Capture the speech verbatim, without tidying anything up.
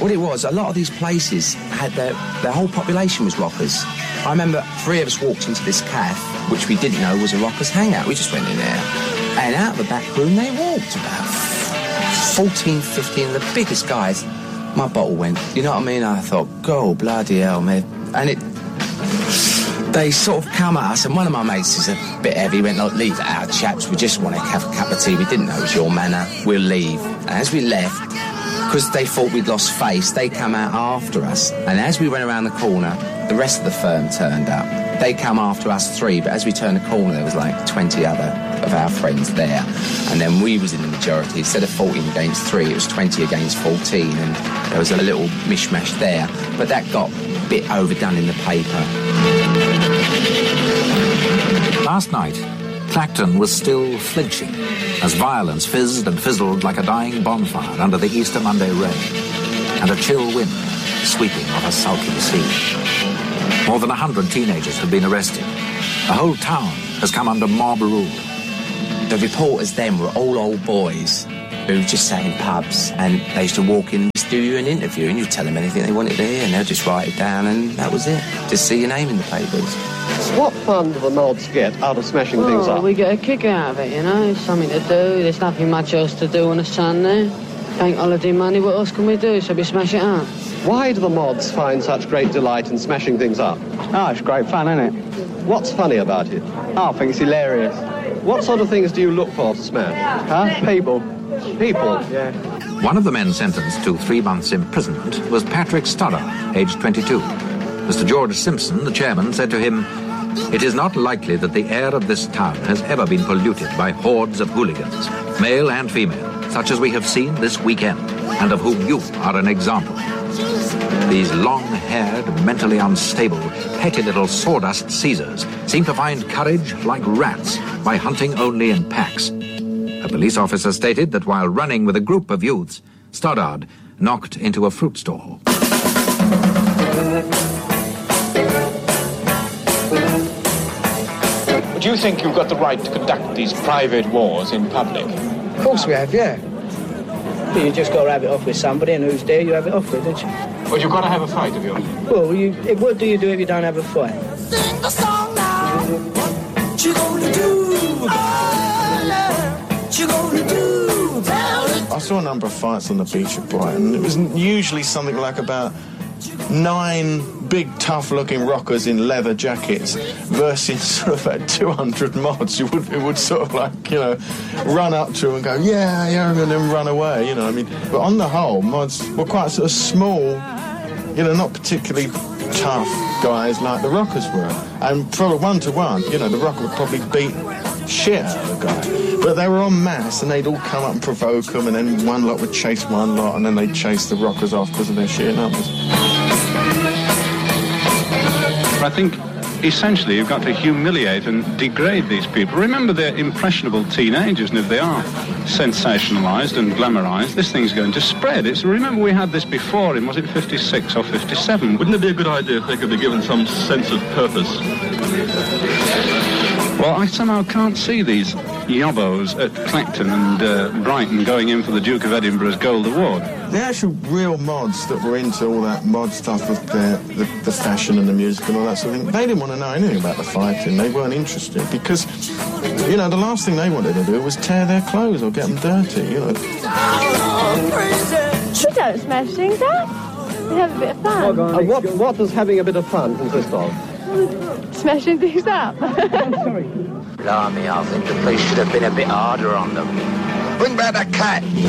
What it was, a lot of these places had their, their whole population was rockers. I remember three of us walked into this cafe, which we didn't know was a rockers hangout. We just went in there. And out the back room, they walked about fourteen, fifteen, of the biggest guys. My bottle went, you know what I mean? I thought, go, bloody hell, man. And it, they sort of come at us, and one of my mates is a bit heavy. He went, like, leave it out, chaps. We just want to have a cup of tea. We didn't know it was your manner. We'll leave. And as we left, because they thought we'd lost face, they come out after us. And as we went around the corner, the rest of the firm turned up. They come after us three, but as we turned the corner, there was like twenty other of our friends there. And then we was in the majority. Instead of fourteen against three, it was twenty against fourteen, and there was a little mishmash there. But that got a bit overdone in the paper. Last night, Clacton was still flinching as violence fizzed and fizzled like a dying bonfire under the Easter Monday rain, and a chill wind sweeping off a sulky sea. More than a hundred teenagers have been arrested. The whole town has come under mob rule. The reporters then were all old boys who just sat in pubs, and they used to walk in and do you an interview, and you'd tell them anything they wanted to hear, and they'd just write it down, and that was it. Just see your name in the papers. What fun do the mods get out of smashing well, things up? We get a kick out of it, you know. It's something to do. There's nothing much else to do on a Sunday. Bank holiday money, what else can we do? So we smash it up. Why do the mods find such great delight in smashing things up? Oh, it's great fun, isn't it? What's funny about it? Oh, I think it's hilarious. What sort of things do you look for to smash? Huh? People. People? Yeah. One of the men sentenced to three months' imprisonment was Patrick Stoddard, aged twenty-two. Mister George Simpson, the chairman, said to him, "It is not likely that the air of this town has ever been polluted by hordes of hooligans, male and female, such as we have seen this weekend, and of whom you are an example. These long-haired, mentally unstable, petty little sawdust Caesars seem to find courage like rats by hunting only in packs." A police officer stated that while running with a group of youths, Stoddard knocked into a fruit stall. Do you think you've got the right to conduct these private wars in public? Of course we have, yeah. But you just got to have it off with somebody, and who's there you have it off with, don't you? Well, you've got to have a fight, have you? Well, you, what do you do if you don't have a fight? Sing the song now. What you gonna do? Oh, yeah. What you gonna do about it? I saw a number of fights on the beach at Brighton. It was usually something like about nine big, tough-looking rockers in leather jackets versus sort of about two hundred mods who would, who would sort of like, you know, run up to and go, yeah, yeah, and then run away, you know, I mean. But on the whole, mods were quite sort of small, you know, not particularly tough guys like the rockers were. And probably one-to-one, you know, the rocker would probably beat shit out of the guy. But they were en masse, and they'd all come up and provoke them, and then one lot would chase one lot, and then they'd chase the rockers off because of their sheer numbers. I think essentially you've got to humiliate and degrade these people. Remember, they're impressionable teenagers, and if they are sensationalised and glamorised, this thing's going to spread. It's, remember, we had this before in, was it fifty-six or fifty-seven? Wouldn't it be a good idea if they could be given some sense of purpose? Well, I somehow can't see these yobbos at Clacton and uh, Brighton going in for the Duke of Edinburgh's Gold Award. The actual real mods that were into all that mod stuff with the, the, the fashion and the music and all that sort of thing, they didn't want to know anything about the fighting. They weren't interested because, you know, the last thing they wanted to do was tear their clothes or get them dirty, you know. We don't smash things up. We have a bit of fun. And what, what does having a bit of fun consist of? Smashing things up. Blimey, I think the police should have been a bit harder on them. Bring back that cat.